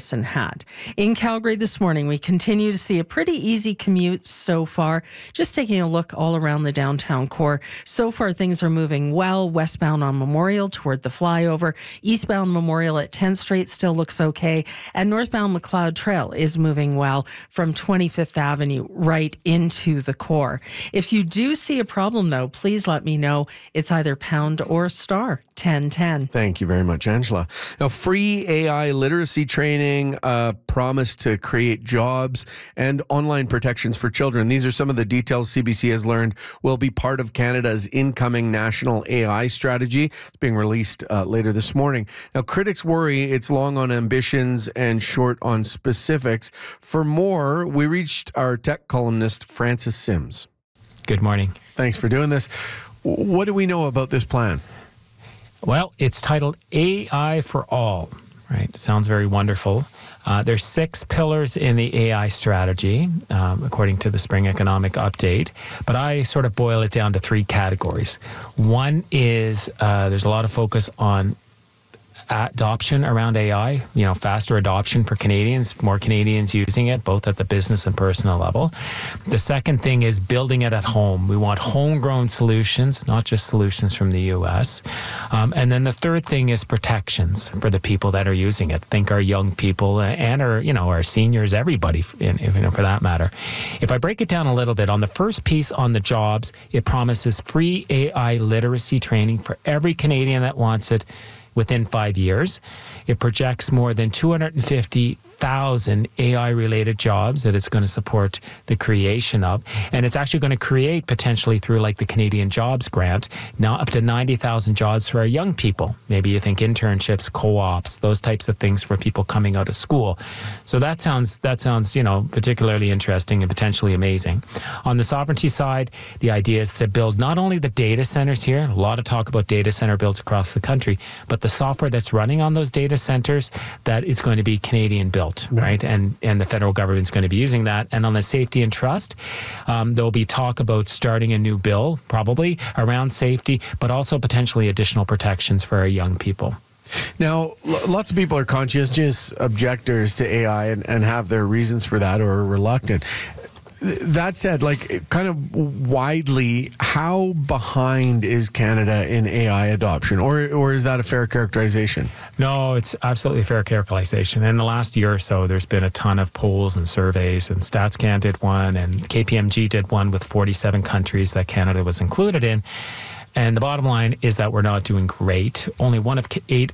Medicine Hat. In Calgary this morning, we continue to see a pretty easy commute so far. Just taking a look all around the downtown core. So far, things are moving well. Westbound on Memorial toward the flyover. Eastbound Memorial at 10th Street still looks okay. And northbound McLeod Trail is moving well from 25th Avenue right into the core. If you do see a problem, though, please let me know. It's either pound or star 1010. Thank you very much, Angela. Now, free AI literacy training, promise to create jobs, and online protections for children. These are some of the details CBC has learned will be part of Canada's incoming national AI strategy. It's being released later this morning. Now, critics worry it's long on ambitions and short on specifics. For more, we reached our tech columnist, Francis Sims. Good morning. Thanks for doing this. What do we know about this plan? Well, it's titled AI for All, right? It sounds very wonderful. There's 6 pillars in the AI strategy, according to the Spring Economic Update, but I sort of boil it down to 3 categories. One is there's a lot of focus on adoption around AI, faster adoption for Canadians, more Canadians using it, both at the business and personal level. The second thing is building it at home. We want homegrown solutions, not just solutions from the U.S. And then the third thing is protections for the people that are using it. Think our young people and our seniors, everybody, for that matter. If I break it down a little bit, on the first piece on the jobs, it promises free AI literacy training for every Canadian that wants it within 5 years. It projects more than 250,000 AI-related jobs that it's going to support the creation of. And it's actually going to create, potentially through like the Canadian Jobs Grant, now up to 90,000 jobs for our young people. Maybe you think internships, co-ops, those types of things for people coming out of school. So that sounds particularly interesting and potentially amazing. On the sovereignty side, the idea is to build not only the data centers here, a lot of talk about data center builds across the country, but the software that's running on those data centers, that is going to be Canadian built, right? And the federal government's going to be using that. And on the safety and trust, there'll be talk about starting a new bill, probably, around safety, but also potentially additional protections for our young people. Now, lots of people are conscientious objectors to AI and have their reasons for that or are reluctant. That said, kind of widely, how behind is Canada in AI adoption? Or is that a fair characterization? No, it's absolutely a fair characterization. In the last year or so, there's been a ton of polls and surveys, and StatsCan did one, and KPMG did one with 47 countries that Canada was included in. And the bottom line is that we're not doing great. Only one of 8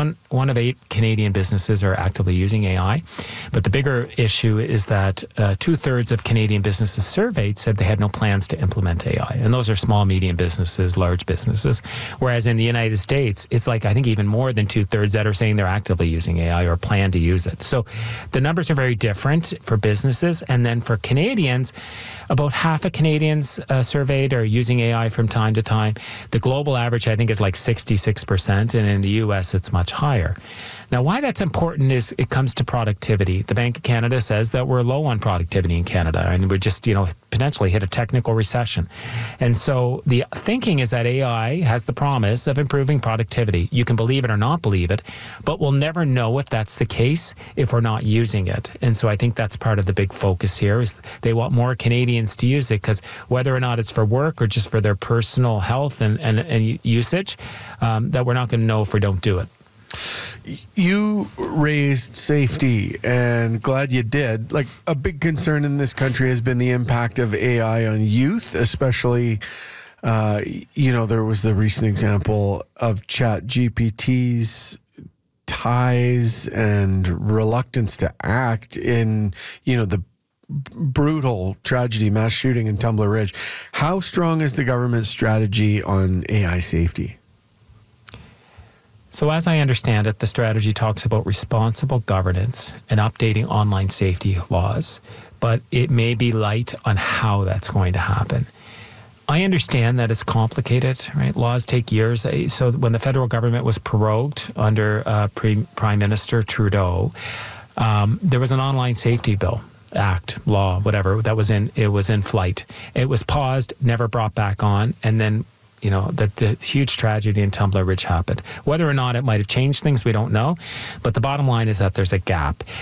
Canadian businesses are actively using AI. But the bigger issue is that 2/3 of Canadian businesses surveyed said they had no plans to implement AI. And those are small, medium businesses, large businesses. Whereas in the United States, it's I think even more than 2/3 that are saying they're actively using AI or plan to use it. So the numbers are very different for businesses. And then for Canadians, about half of Canadians surveyed are using AI from time to time. The global average, I think, is 66%, and in the U.S., it's much higher. Now, why that's important is it comes to productivity. The Bank of Canada says that we're low on productivity in Canada, and we're just, potentially hit a technical recession. And so the thinking is that AI has the promise of improving productivity. You can believe it or not believe it, but we'll never know if that's the case if we're not using it. And so I think that's part of the big focus here is they want more Canadians to use it, because whether or not it's for work or just for their personal health and usage, that we're not going to know if we don't do it. You raised safety, and glad you did. A big concern in this country has been the impact of AI on youth, especially, there was the recent example of ChatGPT's ties and reluctance to act in, the brutal tragedy, mass shooting in Tumbler Ridge. How strong is the government's strategy on AI safety? So as I understand it, the strategy talks about responsible governance and updating online safety laws, but it may be light on how that's going to happen. I understand that it's complicated, right? Laws take years. So when the federal government was prorogued under Prime Minister Trudeau, there was an online safety bill, act, law, whatever, it was in flight. It was paused, never brought back on, and then the huge tragedy in Tumbler Ridge happened. Whether or not it might have changed things, we don't know. But the bottom line is that there's a gap.